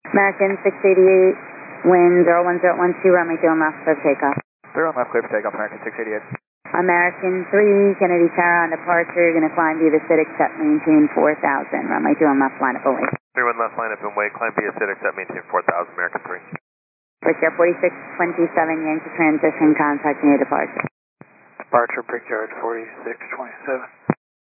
American 688, wind 01012, runway 2 left for takeoff. 0 left, clear for takeoff, American 688. American 3, Kennedy Tower on departure, you're going to climb via the CITIC, set maintain 4000, runway 2 left, line up and wait. 31 left, line up and wait, climb via CITIC, set maintain 4000, American 3. Brickyard 4627, Yankee transition, contact near departure. Departure, Brickyard 4627.